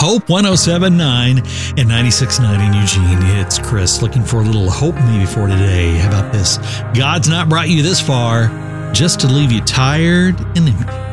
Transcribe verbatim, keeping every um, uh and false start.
Hope one oh seven point nine and ninety-six point nine in Eugene. It's Chris looking for a little hope maybe for today. How about this? God's not brought you this far just to leave you tired and empty.